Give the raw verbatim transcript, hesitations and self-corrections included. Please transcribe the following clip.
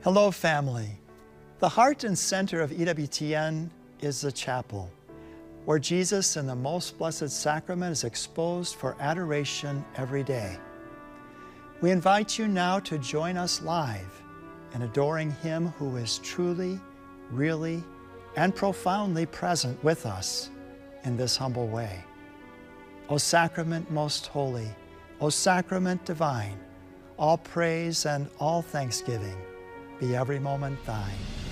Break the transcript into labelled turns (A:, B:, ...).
A: Hello, family. The heart and center of E W T N is the chapel, where Jesus in the Most Blessed Sacrament is exposed for adoration every day. We invite you now to join us live in adoring Him who is truly, really, and profoundly present with us in this humble way. O Sacrament most holy, O Sacrament divine, all praise and all thanksgiving be every moment thine.